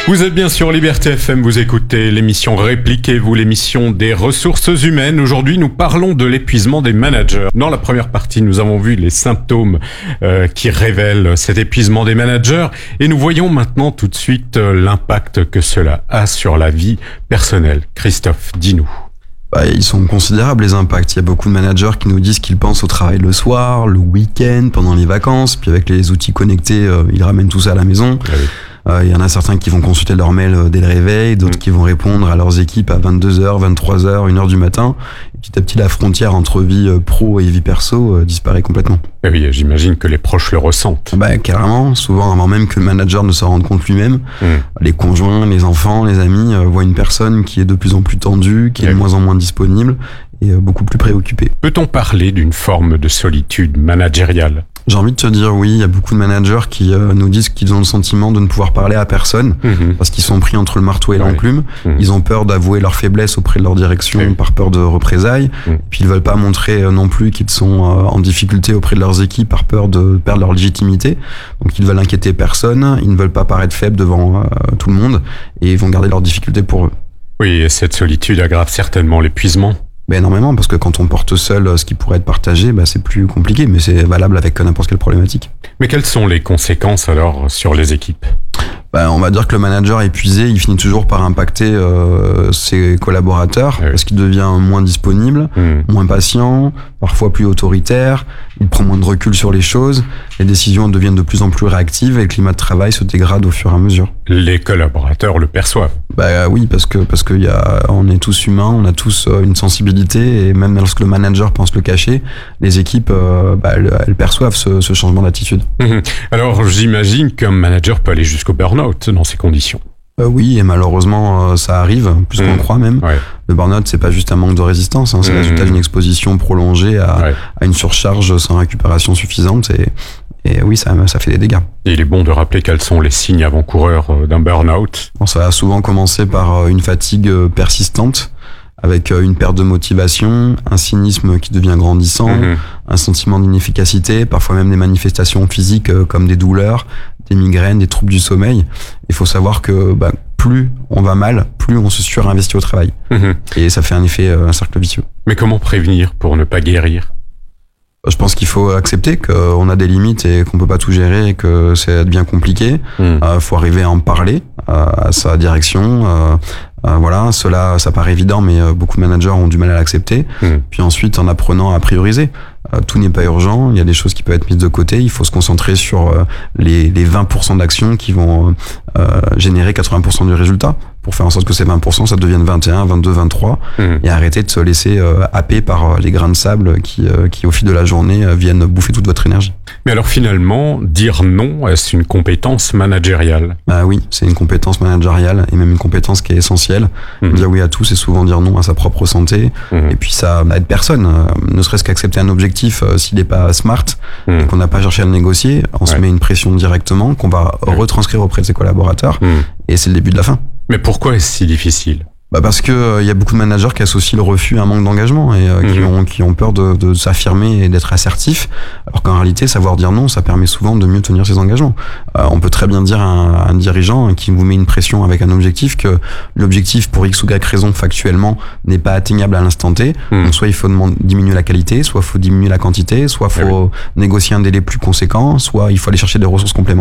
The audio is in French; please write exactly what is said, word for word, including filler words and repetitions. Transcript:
Vous êtes bien sur Liberté F M, vous écoutez l'émission Répliquez-vous, l'émission des ressources humaines. Aujourd'hui, nous parlons de l'épuisement des managers. Dans la première partie, nous avons vu les symptômes euh, qui révèlent cet épuisement des managers et nous voyons maintenant tout de suite euh, l'impact que cela a sur la vie personnelle. Christophe, dis-nous. Bah, ils sont considérables les impacts. Il y a beaucoup de managers qui nous disent qu'ils pensent au travail le soir, le week-end, pendant les vacances, puis avec les outils connectés, euh, ils ramènent tout ça à la maison. Ah oui. Euh, il y en a certains qui vont consulter leur mail dès le réveil, d'autres mmh. qui vont répondre à leurs équipes à vingt-deux heures, vingt-trois heures, une heure du matin. Et petit à petit, la frontière entre vie pro et vie perso euh, disparaît complètement. Et oui, j'imagine que les proches le ressentent. Bah, carrément, souvent avant même que le manager ne s'en rende compte lui-même. Mmh. Les conjoints, les enfants, les amis euh, voient une personne qui est de plus en plus tendue, qui est de moins en moins disponible et euh, beaucoup plus préoccupée. Peut-on parler d'une forme de solitude managériale ? J'ai envie de te dire oui, il y a beaucoup de managers qui euh, nous disent qu'ils ont le sentiment de ne pouvoir parler à personne mmh. parce qu'ils sont pris entre le marteau et ouais. l'enclume. Mmh. Ils ont peur d'avouer leur faiblesse auprès de leur direction mmh. par peur de représailles. Mmh. Puis ils veulent pas montrer euh, non plus qu'ils sont euh, en difficulté auprès de leurs équipes par peur de perdre leur légitimité. Donc ils veulent inquiéter personne, ils ne veulent pas paraître faibles devant euh, tout le monde et ils vont garder leurs difficultés pour eux. Oui, et cette solitude aggrave certainement l'épuisement. Ben énormément, parce que quand on porte seul ce qui pourrait être partagé, ben c'est plus compliqué, mais c'est valable avec n'importe quelle problématique. Mais quelles sont les conséquences alors sur les équipes ? Ben, on va dire que le manager épuisé, il finit toujours par impacter euh, ses collaborateurs, oui. parce qu'il devient moins disponible, mmh. moins patient, parfois plus autoritaire, il prend moins de recul sur les choses, les décisions deviennent de plus en plus réactives et le climat de travail se dégrade au fur et à mesure. Les collaborateurs le perçoivent. Bah oui, parce que parce que y a, on est tous humains, on a tous une sensibilité et même lorsque le manager pense le cacher, les équipes euh, bah, elles, elles perçoivent ce, ce changement d'attitude. Mmh. Alors j'imagine qu'un manager peut aller jusqu'au burn-out dans ces conditions. Euh, oui, et malheureusement euh, ça arrive, plus mmh. qu'on croit même. Ouais. Le burn-out, c'est pas juste un manque de résistance, hein, c'est mmh. le résultat d'une exposition prolongée à, ouais. à une surcharge sans récupération suffisante et Et oui, ça, ça fait des dégâts. Et il est bon de rappeler quels sont les signes avant-coureurs d'un burn-out. Bon, ça a souvent commencé par une fatigue persistante, avec une perte de motivation, un cynisme qui devient grandissant, mmh. un sentiment d'inefficacité, parfois même des manifestations physiques comme des douleurs, des migraines, des troubles du sommeil. Il faut savoir que bah, plus on va mal, plus on se surinvestit au travail. Mmh. Et ça fait un effet, un cercle vicieux. Mais comment prévenir pour ne pas guérir ? Je pense qu'il faut accepter qu'on a des limites et qu'on peut pas tout gérer et que c'est bien compliqué. Il mmh. euh, faut arriver à en parler euh, à sa direction. Euh, euh, voilà, cela, ça paraît évident, mais euh, beaucoup de managers ont du mal à l'accepter. Mmh. Puis ensuite, en apprenant à prioriser. Euh, tout n'est pas urgent. Il y a des choses qui peuvent être mises de côté. Il faut se concentrer sur euh, les, les vingt pour cent d'actions qui vont euh, générer quatre-vingts pour cent du résultat, pour faire en sorte que ces vingt pour cent, ça devienne vingt et un, vingt-deux, vingt-trois, mmh. et arrêter de se laisser euh, happer par les grains de sable qui, euh, qui, au fil de la journée, euh, viennent bouffer toute votre énergie. Mais alors finalement, dire non, est-ce une compétence managériale ? Bah oui, c'est une compétence managériale, et même une compétence qui est essentielle. Mmh. Dire oui à tout, c'est souvent dire non à sa propre santé, mmh. et puis ça aide personne, euh, ne serait-ce qu'accepter un objectif euh, s'il n'est pas smart, mmh. et qu'on n'a pas cherché à le négocier, on ouais. se met une pression directement, qu'on va ouais. retranscrire auprès de ses collaborateurs, mmh. et c'est le début de la fin. Mais pourquoi est-ce si difficile ? Bah parce que il euh, y a beaucoup de managers qui associent le refus à un manque d'engagement et euh, mmh. qui ont qui ont peur de, de s'affirmer et d'être assertifs, alors qu'en réalité savoir dire non, ça permet souvent de mieux tenir ses engagements. Euh, on peut très bien dire à un, à un dirigeant qui vous met une pression avec un objectif que l'objectif pour X ou Y raison factuellement n'est pas atteignable à l'instant T. Mmh. Donc soit il faut demander, diminuer la qualité, soit il faut diminuer la quantité, soit il faut oui. négocier un délai plus conséquent, soit il faut aller chercher des ressources complémentaires.